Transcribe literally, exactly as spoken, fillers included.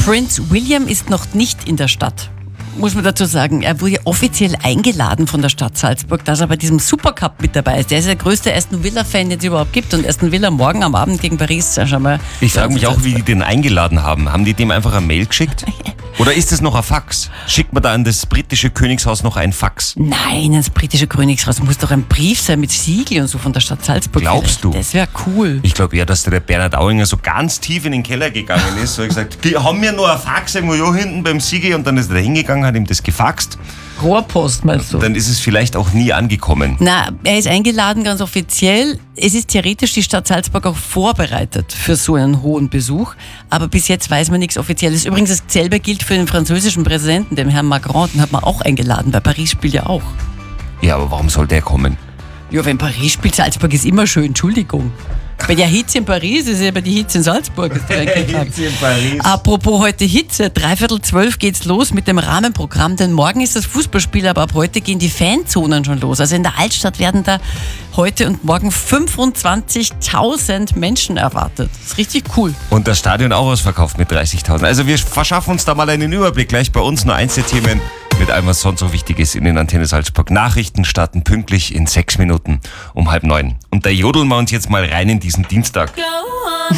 Prinz William ist noch nicht in der Stadt. Muss man dazu sagen, er wurde offiziell eingeladen von der Stadt Salzburg, dass er bei diesem Supercup mit dabei ist. Der ist der größte Aston Villa-Fan, den es überhaupt gibt. Und Aston Villa morgen am Abend gegen Paris. Schau mal. Ich frage mich auch, wie die den eingeladen haben. Haben die dem einfach eine Mail geschickt? Oder ist es noch ein Fax? Schickt man da an das britische Königshaus noch ein Fax? Nein, das britische Königshaus muss doch ein Brief sein mit Siegel und so von der Stadt Salzburg. Glaubst vielleicht. du? Das wäre cool. Ich glaube eher, dass der Bernhard Auinger so ganz tief in den Keller gegangen ist. So gesagt, die haben mir nur ein Fax irgendwo hinten beim Siegel und dann ist er da hingegangen, hat ihm das gefaxt. Rohrpost meinst du? Dann ist es vielleicht auch nie angekommen. Na, er ist eingeladen, ganz offiziell. Es ist theoretisch die Stadt Salzburg auch vorbereitet für so einen hohen Besuch. Aber bis jetzt weiß man nichts Offizielles. Übrigens, dasselbe gilt für den französischen Präsidenten, dem Herrn Macron. Den hat man auch eingeladen, weil Paris spielt ja auch. Ja, aber warum soll der kommen? Ja, wenn Paris spielt, Salzburg ist immer schön, Entschuldigung. Bei der Hitze in Paris ist ja bei die Hitze in Salzburg. Ist Hitze in Paris. Apropos heute Hitze, dreiviertel zwölf geht's los mit dem Rahmenprogramm, denn morgen ist das Fußballspiel, aber ab heute gehen die Fanzonen schon los. Also in der Altstadt werden da heute und morgen fünfundzwanzigtausend Menschen erwartet. Das ist richtig cool. Und das Stadion auch ausverkauft mit dreißigtausend. Also wir verschaffen uns da mal einen Überblick. Gleich bei uns nur eins der Themen mit allem, was sonst so wichtig ist in den Antenne Salzburg. Nachrichten starten pünktlich in sechs Minuten um halb neun. Und da jodeln wir uns jetzt mal rein in diesen Dienstag. Go on.